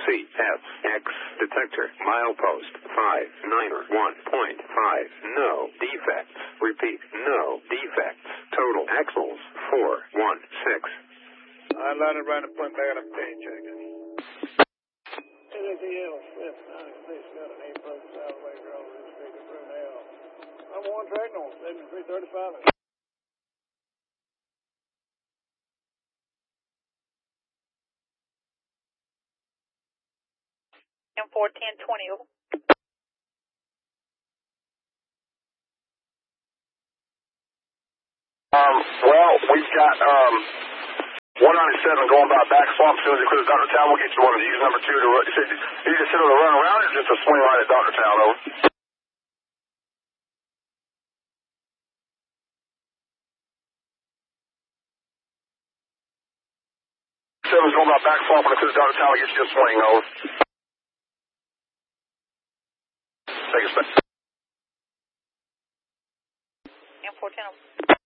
CFX detector milepost 591.5. No defects. Repeat, no defects. Total axles 416. I landed right in the point back on the paint check. ADL Smith, 96, got an A-plus Southway Road, Street of Brunel. I'm on track on 7335. M41020. Well, we've got 197 going by back swamp. As soon as he clears Dr. Town, we'll get you one of these. Number 2 to you just sit on the run around or just a swing right at Dr. Town, over. 7's going by back swamp. When it clears Dr. Town, we'll get you a swing, over. Take a step. M410.